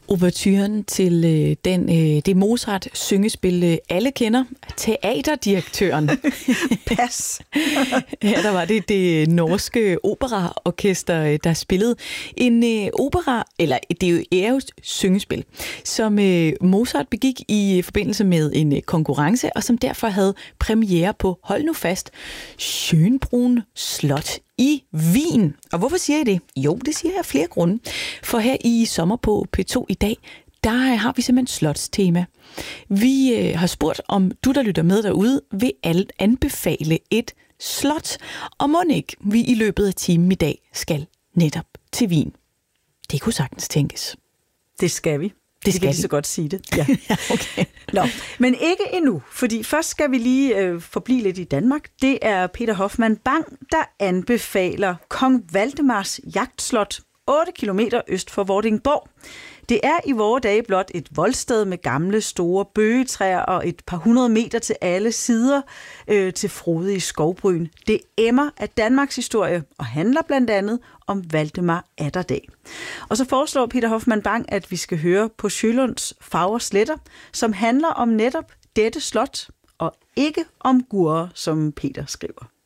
Ouverturen til det Mozart-syngespil, alle kender, Teaterdirektøren. Pas! Ja, der var det norske operaorkester, der spillede en opera, eller det er jo syngespil, som Mozart begik i forbindelse med en konkurrence, og som derfor havde premiere på, hold nu fast, Schönbrunn Slot i Wien. Og hvorfor siger jeg det? Jo, det siger jeg af flere grunde. For her i sommer på P2 i dag, der har vi simpelthen slotstema. Vi har spurgt, om du, der lytter med derude, vil anbefale et slot, og mon ikke vi i løbet af timen i dag skal netop til Wien. Det kunne sagtens tænkes. Det skal vi. Det skal vi så godt sige det. Ja. Okay. Nå, men ikke endnu, fordi først skal vi lige forblive lidt i Danmark. Det er Peter Hoffmann Bang, der anbefaler Kong Valdemars Jagtslot 8 kilometer øst for Vordingborg. Det er i vore dage blot et voldsted med gamle, store bøgetræer og et par 100 meter til alle sider til frodige skovbryn. Det emmer af Danmarks historie og handler blandt andet om Valdemar Atterdag. Og så foreslår Peter Hoffmann Bang, at vi skal høre på Sjølunds Fagre Sletter, som handler om netop dette slot og ikke om Gurre, som Peter skriver.